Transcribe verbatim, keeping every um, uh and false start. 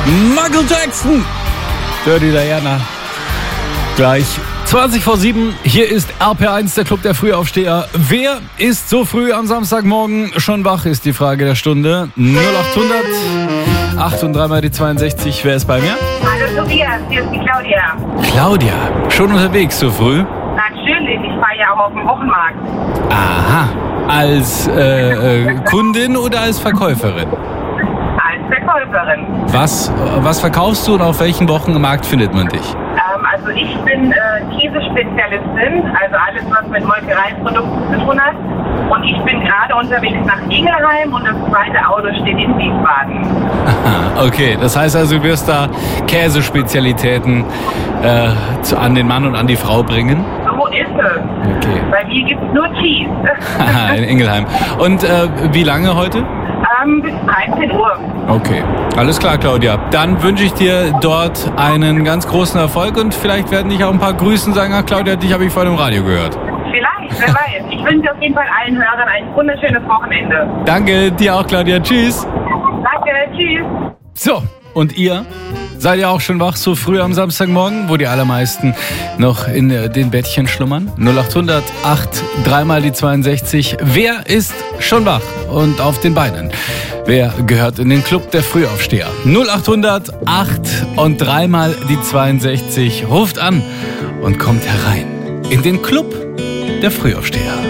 Michael Jackson. Dirty Diana. Gleich zwanzig vor sieben. Hier ist R P eins, der Club der Frühaufsteher. Wer ist so früh am Samstagmorgen schon wach, ist die Frage der Stunde. null achthundert acht und drei mal die zweiundsechzig. Wer ist bei mir? Hallo Tobias, hier ist die Claudia. Claudia, schon unterwegs so früh? Natürlich, ich fahre ja auch auf dem Wochenmarkt. Aha. Als äh, äh, Kundin oder als Verkäuferin? Als Verkäuferin. Was, was verkaufst du und auf welchem Wochenmarkt findet man dich? Ähm, also ich bin äh, Käsespezialistin, also alles, was mit Molkereiprodukten zu tun hat. Und ich bin gerade unterwegs nach Ingelheim und das zweite Auto steht in Wiesbaden. Aha, okay, das heißt also, du wirst da Käsespezialitäten äh, zu, an den Mann und an die Frau bringen? So ist es. Okay. Bei mir gibt es nur Cheese. Haha, in Ingelheim. Und äh, wie lange heute? ähm, bis dreizehn Uhr. Okay, alles klar, Claudia. Dann wünsche ich dir dort einen ganz großen Erfolg und vielleicht werden dich auch ein paar grüßen, sagen, ach Claudia, dich habe ich vor dem Radio gehört. Vielleicht, wer weiß. Ich wünsche auf jeden Fall allen Hörern ein wunderschönes Wochenende. Danke, dir auch, Claudia. Tschüss. Danke, tschüss. So, und ihr? Seid ihr auch schon wach so früh am Samstagmorgen, wo die allermeisten noch in äh, den Bettchen schlummern? null achthundert acht drei mal die zweiundsechzig. Wer ist schon wach und auf den Beinen? Wer gehört in den Club der Frühaufsteher? null achthundert acht und drei mal die zweiundsechzig. Ruft an und kommt herein in den Club der Frühaufsteher.